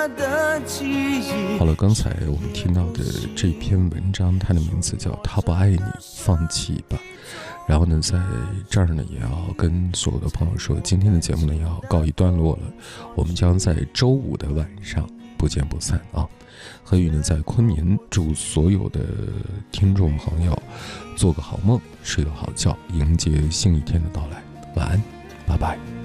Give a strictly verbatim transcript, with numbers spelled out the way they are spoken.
的记忆。 好了，刚才我们听到的这篇文章，它的名字叫《他不爱你，放弃吧》。然后呢，在这儿呢，也要跟所有的朋友说，今天的节目呢要告一段落了，我们将在周五的晚上不见不散啊！何宇呢在昆明，祝所有的听众朋友做个好梦，睡个好觉，迎接新一天的到来。晚安，拜拜。